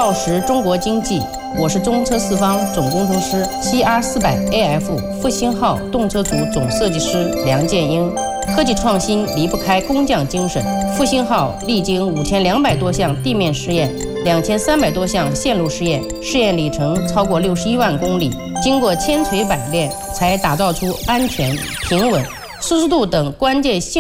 报时中国经济，我是中车四方总工程师 CR400AF 复兴号动车组总设计师梁建英。科技创新离不开工匠精神。复兴号历经5200多项地面试验，2300多项线路试验，试验里程超过61万公里，经过千锤百炼，才打造出安全、平稳、舒适度等关键性